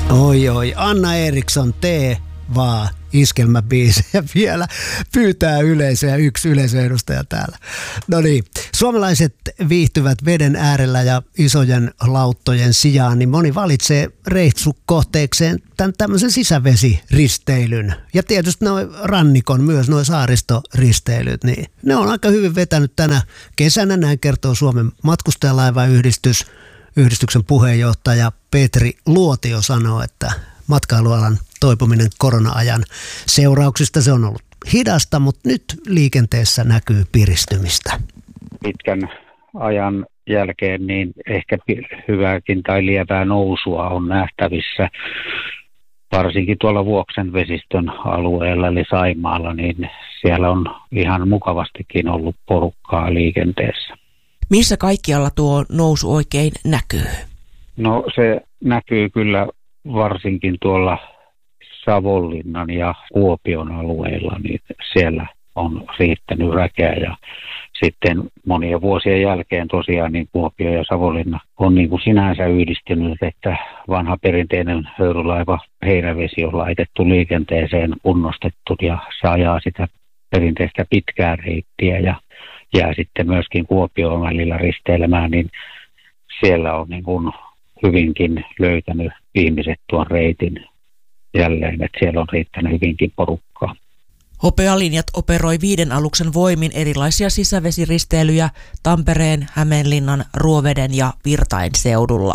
Oi, Anna Eriksson, tee vaan iskelmäbiisejä vielä pyytää yleisöä, yksi yleisöedustaja täällä. No niin, suomalaiset viihtyvät veden äärellä ja isojen lauttojen sijaan, niin moni valitsee reissukohteekseen tämän tämmöisen sisävesiristeilyn. Ja tietysti nuo rannikon myös, nuo saaristoristteilyt, niin ne on aika hyvin vetänyt tänä kesänä, näin kertoo Suomen matkustajalaiva-yhdistyksen puheenjohtaja Petri Luotio sanoo, että matkailualan toipuminen korona-ajan seurauksista se on ollut hidasta, mutta nyt liikenteessä näkyy piristymistä. Pitkän ajan jälkeen niin ehkä hyvääkin tai lievää nousua on nähtävissä. Varsinkin tuolla Vuoksen vesistön alueella eli Saimaalla, niin siellä on ihan mukavastikin ollut porukkaa liikenteessä. Missä kaikkialla tuo nousu oikein näkyy? No se näkyy kyllä varsinkin tuolla Savonlinnan ja Kuopion alueilla, niin siellä on riittänyt väkeä ja sitten monien vuosien jälkeen tosiaan niin Kuopio ja Savonlinna on niin kuin sinänsä yhdistynyt, että vanha perinteinen höyrylaiva Heinävesi on laitettu liikenteeseen, kunnostettu ja se ajaa sitä perinteistä pitkää reittiä ja jää sitten myöskin Kuopioon välillä risteilemään, niin siellä on niin kuin hyvinkin löytänyt ihmiset tuon reitin jälleen, että siellä on riittänyt hyvinkin porukkaa. Hopealinjat operoi 5 aluksen voimin erilaisia sisävesiristeilyjä Tampereen, Hämeenlinnan, Ruoveden ja Virtain seudulla.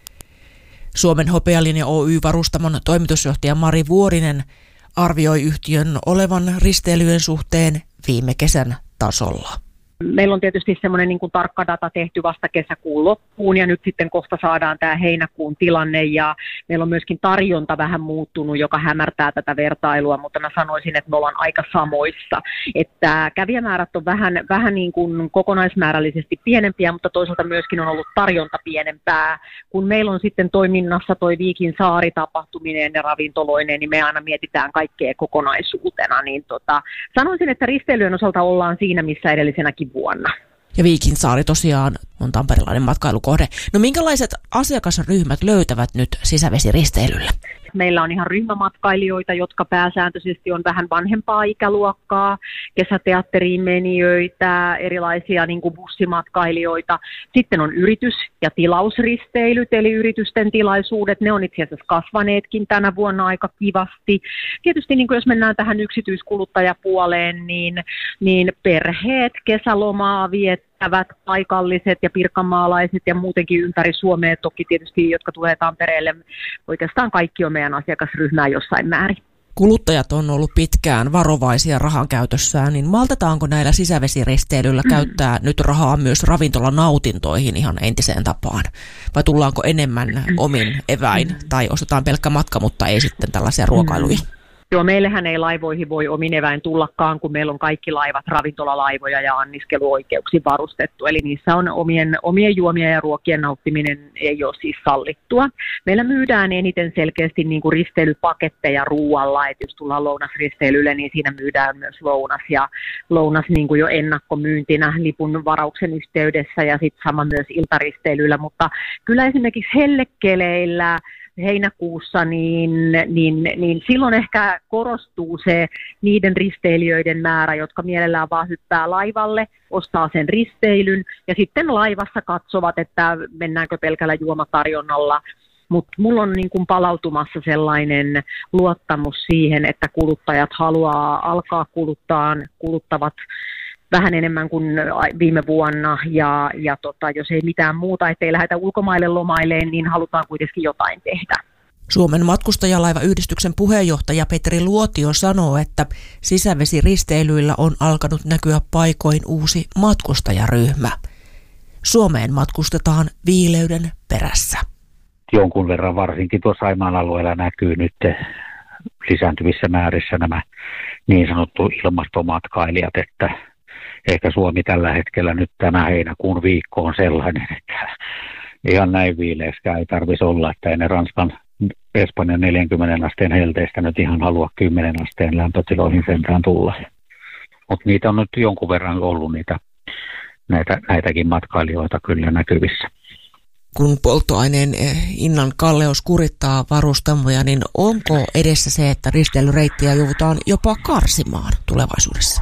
Suomen Hopealinja Oy-varustamon toimitusjohtaja Mari Vuorinen arvioi yhtiön olevan risteilyjen suhteen viime kesän tasolla. Meillä on tietysti semmoinen niin kuin tarkka data tehty vasta kesäkuun loppuun ja nyt sitten kohta saadaan tämä heinäkuun tilanne ja meillä on myöskin tarjonta vähän muuttunut, joka hämärtää tätä vertailua, mutta mä sanoisin, että me ollaan aika samoissa. Että kävijämäärät on vähän niin kuin kokonaismäärällisesti pienempiä, mutta toisaalta myöskin on ollut tarjonta pienempää. Kun meillä on sitten toiminnassa toi Viikin saaritapahtuminen ja ravintoloinen, niin me aina mietitään kaikkea kokonaisuutena. Niin sanoisin, että risteilyjen osalta ollaan siinä, missä edellisenäkin vuonna. Ja Viikinsaari tosiaan on tamperilainen matkailukohde. No minkälaiset asiakasryhmät löytävät nyt sisävesiristeilyllä? Meillä on ihan ryhmämatkailijoita, jotka pääsääntöisesti on vähän vanhempaa ikäluokkaa, kesäteatteriin menijöitä, erilaisia niin kuin bussimatkailijoita. Sitten on yritys- ja tilausristeilyt, eli yritysten tilaisuudet. Ne on itse asiassa kasvaneetkin tänä vuonna aika kivasti. Tietysti niin kuin jos mennään tähän yksityiskuluttajapuoleen, niin perheet kesälomaa viettävät, paikalliset ja pirkanmaalaiset ja muutenkin ympäri Suomea toki tietysti, jotka tulee Tampereelle. Oikeastaan kaikki on meidän asiakasryhmää jossain määrin. Kuluttajat on ollut pitkään varovaisia rahan käytössään, niin maltetaanko näillä sisävesiristeilyillä käyttää nyt rahaa myös ravintolanautintoihin ihan entiseen tapaan? Vai tullaanko enemmän omin eväin tai ostetaan pelkkä matka, mutta ei sitten tällaisia ruokailuja? Joo, meillähän ei laivoihin voi omin eväin tullakaan, kun meillä on kaikki laivat ravintolalaivoja ja anniskeluoikeuksin varustettu. Eli niissä on omien juomien ja ruokien nauttiminen ei ole siis sallittua. Meillä myydään eniten selkeästi niin kuin risteilypaketteja ruualla. Et jos tullaan lounasristeilylle, niin siinä myydään myös lounas. Ja lounas niin kuin jo ennakkomyyntinä lipun varauksen yhteydessä ja sitten sama myös iltaristeilyllä. Mutta kyllä esimerkiksi hellekeleillä heinäkuussa, niin silloin ehkä korostuu se niiden risteilijöiden määrä, jotka mielellään vaan hyppää laivalle, ostaa sen risteilyn ja sitten laivassa katsovat, että mennäänkö pelkällä juomatarjonnalla. Mutta mulla on niin kuin palautumassa sellainen luottamus siihen, että kuluttajat haluaa alkaa kuluttavat vähän enemmän kuin viime vuonna ja jos ei mitään muuta, ettei lähdetä ulkomaille lomaileen, niin halutaan kuitenkin jotain tehdä. Suomen matkustajalaiva-yhdistyksen puheenjohtaja Petri Luotio sanoo, että sisävesiristeilyillä on alkanut näkyä paikoin uusi matkustajaryhmä. Suomeen matkustetaan viileyden perässä. Jonkun verran varsinkin tuossa Saimaan alueella näkyy nyt lisääntyvissä määrissä nämä niin sanottu ilmastomatkailijat, että ehkä Suomi tällä hetkellä nyt tämä heinäkuun viikko on sellainen, että ihan näin viileäskään ei tarvitsisi olla, että ei ne Ranskan, Espanjan 40 asteen helteistä nyt ihan halua 10 asteen lämpötiloihin sentään tulla. Mutta niitä on nyt jonkun verran ollut näitäkin matkailijoita kyllä näkyvissä. kun polttoaineen hinnan kalleus kurittaa varustamoja, niin onko edessä se, että risteilyreittiä joudutaan jopa karsimaan tulevaisuudessa?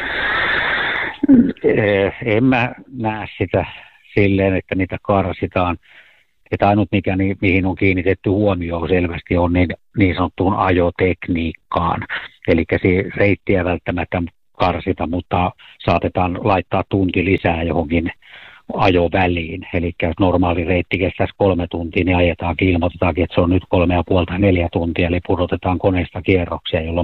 En mä näe sitä silleen, että niitä karsitaan. Että ainut mihin on kiinnitetty huomioon selvästi on niin sanottuun ajotekniikkaan. Eli reittiä välttämättä karsita, mutta saatetaan laittaa tunti lisää johonkin ajoväliin. Eli jos normaali reitti kestäisi 3 tuntia, niin ilmoitetaankin, että se on nyt 3,5 tai 4 tuntia, eli pudotetaan koneesta kierroksia, jolloin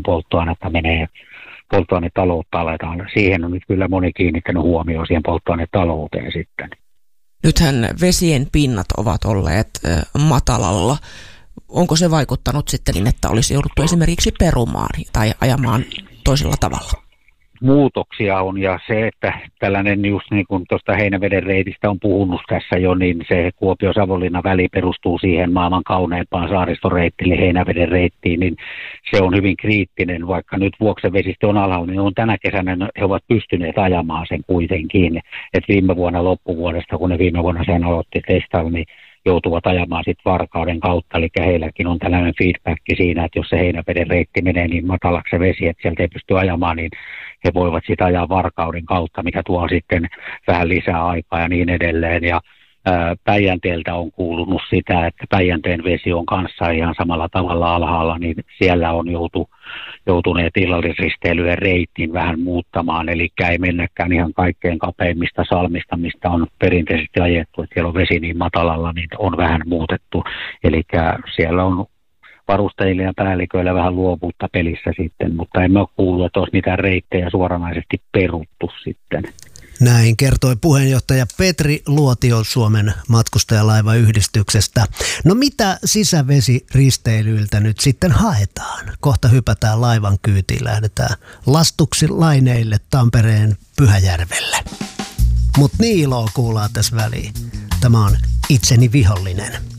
polttoainetaloutta aletaan. Siihen on nyt kyllä moni kiinnittänyt huomioon siihen polttoainetalouteen sitten. Nythän vesien pinnat ovat olleet matalalla. Onko se vaikuttanut sitten niin, että olisi jouduttu esimerkiksi perumaan tai ajamaan toisella tavalla? Muutoksia on, ja se, että tällainen just niin kuin tuosta Heinäveden reitistä on puhunut tässä jo, niin se Kuopio-Savonlinna väli perustuu siihen maailman kauneimpaan saaristoreittiin, Heinäveden reittiin, niin se on hyvin kriittinen, vaikka nyt Vuoksen vesistö on alhaalla, niin on tänä kesänä he ovat pystyneet ajamaan sen kuitenkin, että viime vuonna loppuvuodesta, kun ne viime vuonna sen aloitti testailla, niin joutuvat ajamaan sitten Varkauden kautta, eli heilläkin on tällainen feedback siinä, että jos se Heinäveden reitti menee niin matalaksi se vesi, että sieltä ei pysty ajamaan, niin he voivat sitä ajaa Varkauden kautta, mikä tuo sitten vähän lisää aikaa ja niin edelleen. Ja Päijänteeltä on kuulunut sitä, että Päijänteen vesi on kanssa ihan samalla tavalla alhaalla, niin siellä on joutuneet illallisristeilyjen reitin vähän muuttamaan, eli ei mennäkään ihan kaikkein kapeimmista salmista, mistä on perinteisesti ajettu, että siellä on vesi niin matalalla, niin on vähän muutettu, eli siellä on varustajille ja päälliköillä vähän luovuutta pelissä sitten, mutta emme ole kuullut, että olisi mitään reittejä suoranaisesti peruttu sitten. Näin kertoi puheenjohtaja Petri Luotio Suomen matkustajalaivayhdistyksestä. No mitä sisävesiristeilyiltä nyt sitten haetaan? Kohta hypätään laivan kyytiin, lähdetään lastuksi laineille Tampereen Pyhäjärvelle. Mut Niiloa kuullaan tässä väliin. Tämä on Itseni vihollinen.